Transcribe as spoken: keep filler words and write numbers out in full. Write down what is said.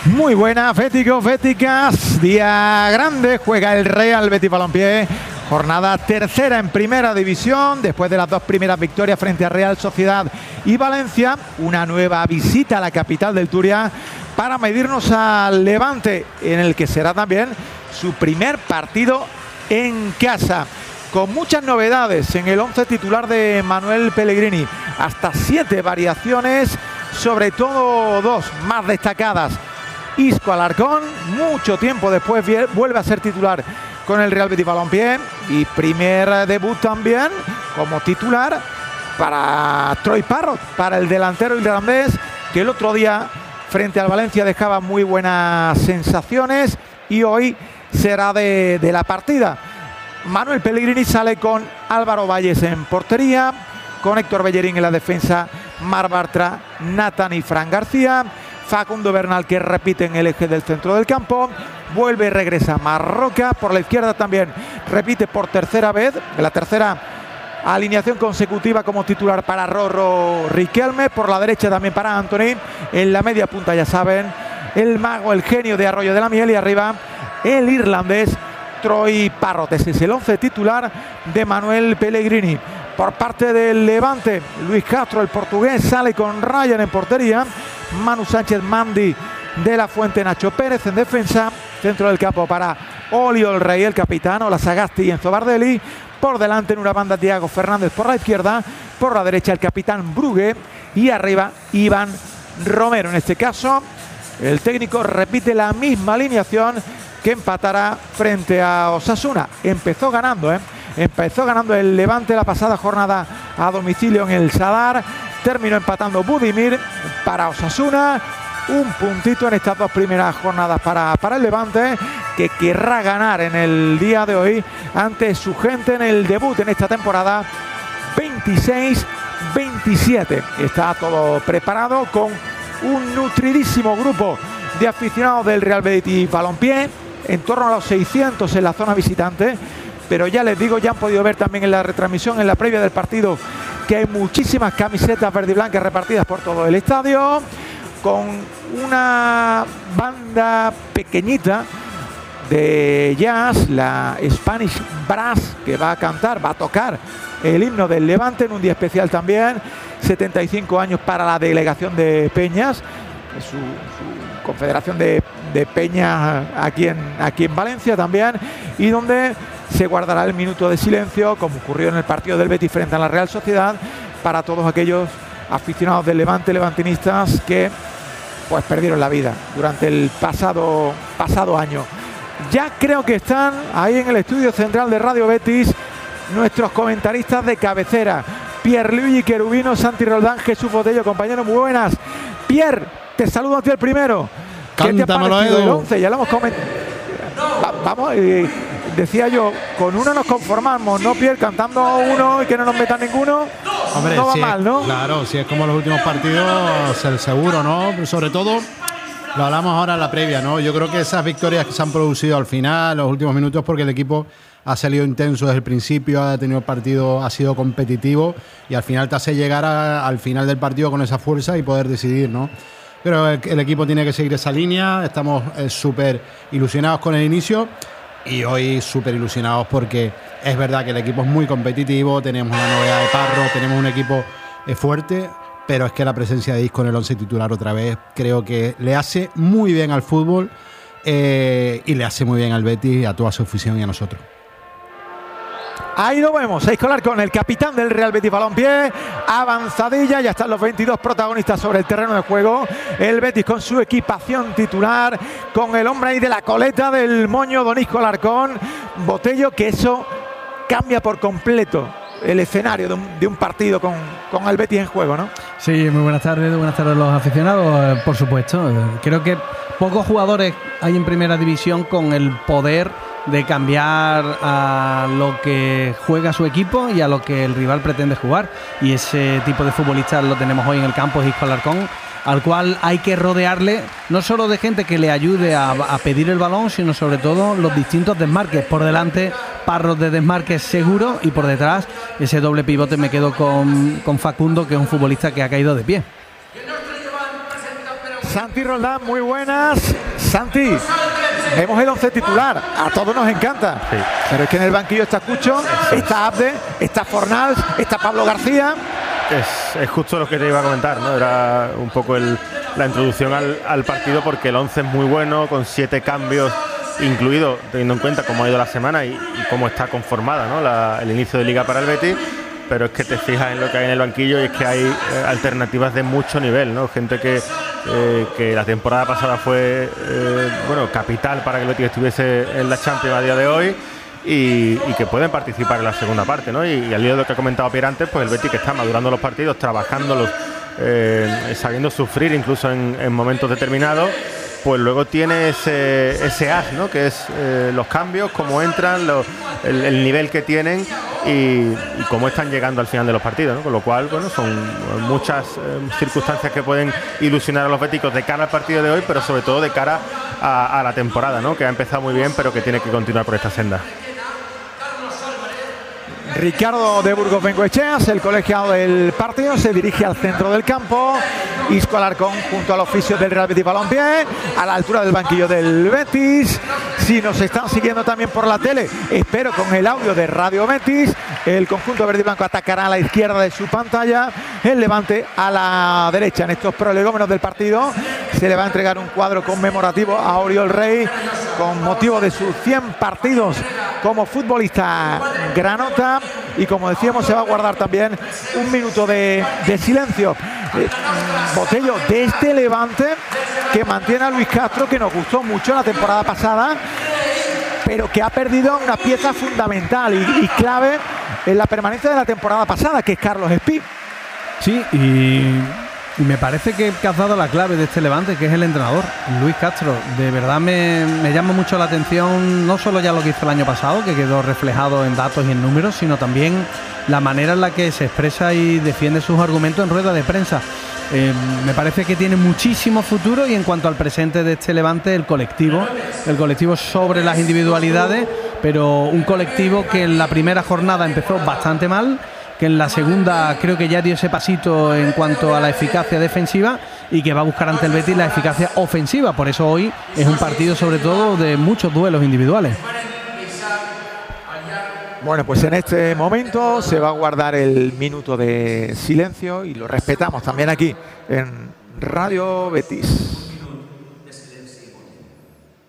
Muy buenas, béticos, béticas. Día grande, juega el Real Betis Balompié. Jornada tercera en primera división, después de las dos primeras victorias frente a Real Sociedad y Valencia. Una nueva visita a la capital del Turia para medirnos al Levante, en el que será también su primer partido en casa. Con muchas novedades en el once titular de Manuel Pellegrini. Hasta siete variaciones, sobre todo dos más destacadas. Isco Alarcón, mucho tiempo después vuelve a ser titular con el Real Betis Balompié, y primer debut también como titular para Troy Parrott, para el delantero irlandés, que el otro día frente al Valencia dejaba muy buenas sensaciones y hoy será de, de la partida. Manuel Pellegrini sale con Álvaro Valles en portería, con Héctor Bellerín en la defensa, Marc Bartra, Nathan y Fran García, Facundo Bernal, que repite en el eje del centro del campo, vuelve y regresa Marroca, por la izquierda también repite por tercera vez, la tercera alineación consecutiva como titular para Rorro Riquelme, por la derecha también para Anthony, en la media punta ya saben, el mago, el genio de Arroyo de la Miel, y arriba el irlandés Troy Parrott. Ese es el once titular de Manuel Pellegrini. Por parte del Levante, Luis Castro, el portugués, sale con Ryan en portería, Manu Sánchez, Mandy de la Fuente, Nacho Pérez en defensa, centro del campo para Olio el Rey, el capitán, Ola Sagasti y Enzo Bardelli, por delante en una banda Thiago Fernández por la izquierda, por la derecha el capitán Brugge y arriba Iván Romero. En este caso el técnico repite la misma alineación que empatará frente a Osasuna. Empezó ganando, ¿eh? Empezó ganando el Levante la pasada jornada a domicilio en el Sadar. Terminó empatando Budimir para Osasuna. Un puntito en estas dos primeras jornadas para, para el Levante, que querrá ganar en el día de hoy ante su gente en el debut en esta temporada veintiséis veintisiete. Está todo preparado con un nutridísimo grupo de aficionados del Real Betis Balompié, en torno a los seiscientos en la zona visitante. Pero ya les digo, ya han podido ver también en la retransmisión, en la previa del partido, que hay muchísimas camisetas verde y blancas repartidas por todo el estadio, con una banda pequeñita de jazz, la Spanish Brass, que va a cantar, va a tocar el himno del Levante en un día especial también. setenta y cinco años para la delegación de Peñas, su, su confederación de, de Peñas aquí en, aquí en Valencia también, y donde se guardará el minuto de silencio, como ocurrió en el partido del Betis frente a la Real Sociedad, para todos aquellos aficionados del Levante, levantinistas, que pues perdieron la vida durante el pasado, pasado año. Ya creo que están ahí en el estudio central de Radio Betis nuestros comentaristas de cabecera, Pierluigi Cherubino, Santi Roldán, Jesús Botello. Compañero, muy buenas. Pierre, te saludo a ti el primero. ¿Qué te ha parecido el once? Ya lo hemos comentado. Va, vamos, eh, decía yo, con uno nos conformamos, ¿no, Pierre? Cantando uno y que no nos metan ninguno. Hombre, no va si mal, es, ¿no? Claro, si es como los últimos partidos, el seguro, ¿no? Sobre todo, lo hablamos ahora en la previa, ¿no? Yo creo que esas victorias que se han producido al final, los últimos minutos, porque el equipo ha salido intenso desde el principio, ha tenido el partido, ha sido competitivo, y al final te hace llegar a, al final del partido con esa fuerza y poder decidir, ¿no? Pero el, el equipo tiene que seguir esa línea. Estamos eh, súper ilusionados con el inicio, y hoy súper ilusionados porque es verdad que el equipo es muy competitivo, tenemos la novedad de Parro, tenemos un equipo eh, fuerte, pero es que la presencia de Isco en el once titular otra vez creo que le hace muy bien al fútbol, eh, y le hace muy bien al Betis, a toda su afición y a nosotros. Ahí lo vemos, a Isco Alarcón, el capitán del Real Betis Balompié, avanzadilla, ya están los veintidós protagonistas sobre el terreno de juego. El Betis con su equipación titular, con el hombre ahí de la coleta del moño, don Isco Alarcón. Botello, que eso cambia por completo el escenario de un, de un partido con, con el Betis en juego, ¿no? Sí, muy buenas tardes, buenas tardes a los aficionados, por supuesto. Creo que pocos jugadores hay en primera división con el poder de cambiar a lo que juega su equipo y a lo que el rival pretende jugar, y ese tipo de futbolistas lo tenemos hoy en el campo, es Isco Alarcón, al cual hay que rodearle no solo de gente que le ayude a, a pedir el balón, sino sobre todo los distintos desmarques. Por delante, Parros de desmarques seguro, y por detrás ese doble pivote. Me quedo con, con Facundo, que es un futbolista que ha caído de pie. Santi Roldán, muy buenas. Santi, vemos el once titular, a todos nos encanta, sí. Pero es que en el banquillo está Cucho, está Abde, está Fornals, está Pablo García. Es, es justo lo que te iba a comentar, ¿no? Era un poco el, la introducción al, al partido, porque el once es muy bueno, con siete cambios incluido, teniendo en cuenta cómo ha ido la semana y, y cómo está conformada, ¿no? la, el inicio de liga para el Betis. Pero es que te fijas en lo que hay en el banquillo y es que hay eh, alternativas de mucho nivel, ¿no? Gente que, eh, que la temporada pasada fue eh, bueno, capital para que el Betis estuviese en la Champions a día de hoy y, y que pueden participar en la segunda parte, ¿no? Y, y al hilo de lo que ha comentado Pierre antes, pues el Betis que está madurando los partidos, trabajándolos, eh, sabiendo sufrir incluso en, en momentos determinados, pues luego tiene ese, ese as, ¿no? Que es eh, los cambios, cómo entran, lo, el, el nivel que tienen y, y cómo están llegando al final de los partidos, ¿no? Con lo cual, bueno, son muchas eh, circunstancias que pueden ilusionar a los béticos de cara al partido de hoy, pero sobre todo de cara a, a la temporada, ¿no? Que ha empezado muy bien, pero que tiene que continuar por esta senda. Ricardo de Burgos Bengoecheas, el colegiado del partido, se dirige al centro del campo. Isco Alarcón junto al oficio del Real Betis Balompié, a la altura del banquillo del Betis. Si nos están siguiendo también por la tele, espero con el audio de Radio Betis, el conjunto verde y blanco atacará a la izquierda de su pantalla, el Levante a la derecha. En estos prolegómenos del partido se le va a entregar un cuadro conmemorativo a Oriol Rey con motivo de sus cien partidos como futbolista granota, y como decíamos se va a guardar también un minuto de, de silencio. Eh, Botello, de este Levante que mantiene a Luis Castro, que nos gustó mucho la temporada pasada, pero que ha perdido una pieza fundamental y, y clave en la permanencia de la temporada pasada, que es Carlos Espí. Sí, y, y me parece que has dado la clave de este Levante, que es el entrenador, Luis Castro. De verdad me, me llama mucho la atención, no solo ya lo que hizo el año pasado, que quedó reflejado en datos y en números, sino también la manera en la que se expresa y defiende sus argumentos en rueda de prensa. Eh, me parece que tiene muchísimo futuro, y en cuanto al presente de este Levante, el colectivo, el colectivo sobre las individualidades, pero un colectivo que en la primera jornada empezó bastante mal, que en la segunda creo que ya dio ese pasito en cuanto a la eficacia defensiva y que va a buscar ante el Betis la eficacia ofensiva. Por eso hoy es un partido sobre todo de muchos duelos individuales. Bueno, pues en este momento se va a guardar el minuto de silencio y lo respetamos también aquí en Radio Betis.